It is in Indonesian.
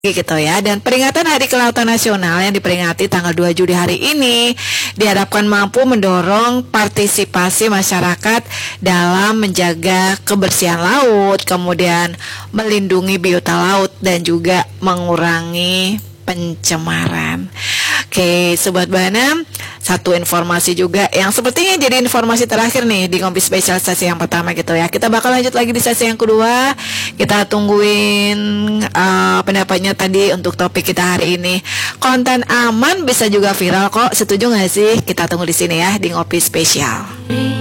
gitu ya. Dan peringatan Hari Kelautan Nasional yang diperingati tanggal 2 Juli hari ini diharapkan mampu mendorong partisipasi masyarakat dalam menjaga kebersihan laut, kemudian melindungi biota laut dan juga mengurangi pencemaran. Oke, Sobat Bana, satu informasi juga yang sepertinya jadi informasi terakhir nih di Ngopi Spesial sesi yang pertama gitu ya. Kita bakal lanjut lagi di sesi yang kedua. Kita tungguin pendapatnya tadi untuk topik kita hari ini. Konten aman bisa juga viral kok. Setuju nggak sih? Kita tunggu di sini ya di Ngopi Spesial.